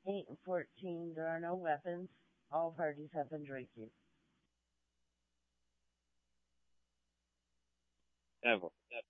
8 and 14, there are no weapons. All parties have been drinking. Ever.